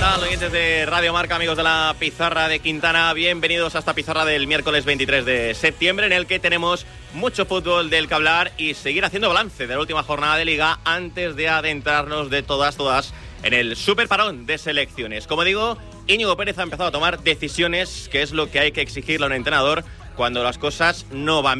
tal, oyentes de Radio Marca, amigos de la Pizarra de Quintana? Bienvenidos a esta pizarra del miércoles 23 de septiembre, en el que tenemos mucho fútbol del que hablar y seguir haciendo balance de la última jornada de Liga antes de adentrarnos de todas en el super parón de selecciones. Como digo, Íñigo Pérez ha empezado a tomar decisiones, que es lo que hay que exigirle a un entrenador cuando las cosas no van